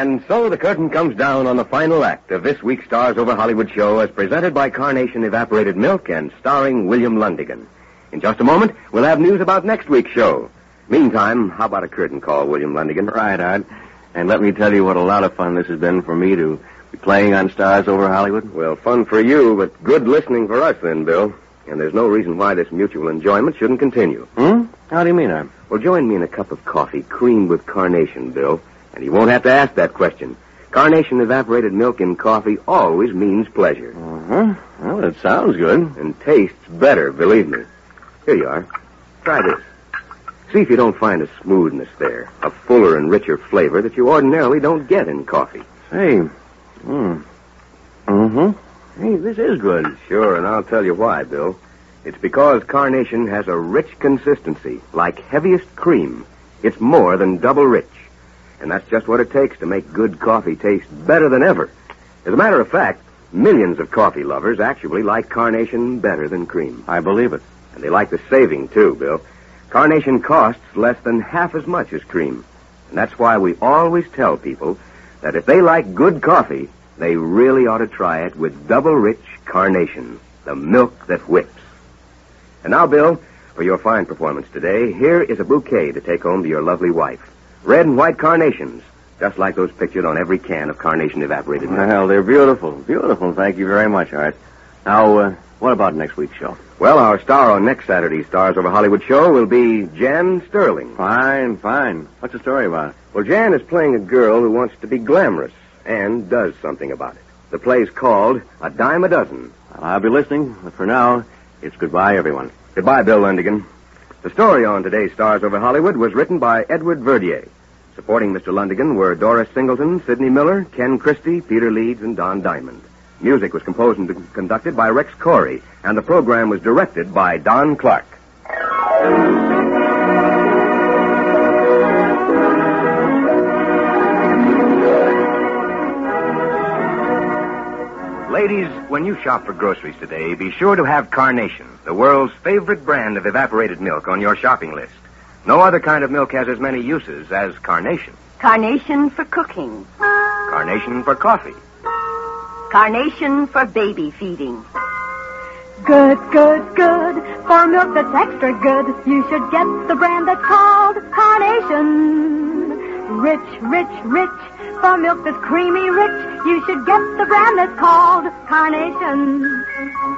And so the curtain comes down on the final act of this week's Stars Over Hollywood show as presented by Carnation Evaporated Milk and starring William Lundigan. In just a moment, we'll have news about next week's show. Meantime, how about a curtain call, William Lundigan? Right, Art. And let me tell you what a lot of fun this has been for me to be playing on Stars Over Hollywood. Well, fun for you, but good listening for us then, Bill. And there's no reason why this mutual enjoyment shouldn't continue. How do you mean, Art? Well, join me in a cup of coffee creamed with carnation, Bill. And you won't have to ask that question. Carnation evaporated milk in coffee always means pleasure. Well, it sounds good. And tastes better, believe me. Here you are. Try this. See if you don't find a smoothness there, a fuller and richer flavor that you ordinarily don't get in coffee. Hey. Hey, this is good. Sure, and I'll tell you why, Bill. It's because Carnation has a rich consistency, like heaviest cream. It's more than double rich. And that's just what it takes to make good coffee taste better than ever. As a matter of fact, millions of coffee lovers actually like Carnation better than cream. I believe it. And they like the saving, too, Bill. Carnation costs less than half as much as cream. And that's why we always tell people that if they like good coffee, they really ought to try it with double-rich Carnation, the milk that whips. And now, Bill, for your fine performance today, here is a bouquet to take home to your lovely wife. Red and white carnations, just like those pictured on every can of Carnation evaporated milk. Well, they're beautiful. Beautiful. Thank you very much, Art. Now, what about next week's show? Well, our star on next Saturday's Stars Over Hollywood show will be Jan Sterling. Fine. What's the story about? Well, Jan is playing a girl who wants to be glamorous and does something about it. The play's called A Dime a Dozen. Well, I'll be listening, but for now, it's goodbye, everyone. Goodbye, Bill Lundigan. The story on today's Stars Over Hollywood was written by Edward Verdier. Supporting Mr. Lundigan were Doris Singleton, Sidney Miller, Ken Christie, Peter Leeds, and Don Diamond. Music was composed and conducted by Rex Corey, and the program was directed by Don Clark. Ladies, when you shop for groceries today, be sure to have Carnation, the world's favorite brand of evaporated milk, on your shopping list. No other kind of milk has as many uses as Carnation. Carnation for cooking. Carnation for coffee. Carnation for baby feeding. Good. For milk that's extra good, you should get the brand that's called Carnation. Rich. For milk that's creamy rich, you should get the brand that's called Carnation.